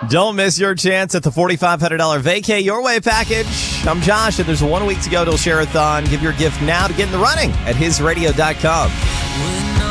Don't miss your chance at the $4,500 Vacay Your Way package. I'm Josh, and there's 1 week to go till Share-a-thon. Give your gift now to get in the running at hisradio.com.